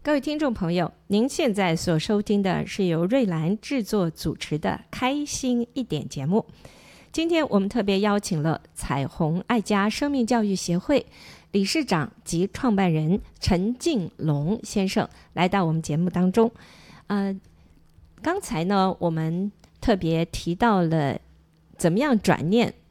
各位听众朋友，您现在所收听的是由瑞兰制作主持的开心一点节目。今天我们特别邀请了彩虹爱家生命教育协会理事长及创办人陈敬龙先生来到我们节目当中。刚才呢，我们特别提到了怎么样转念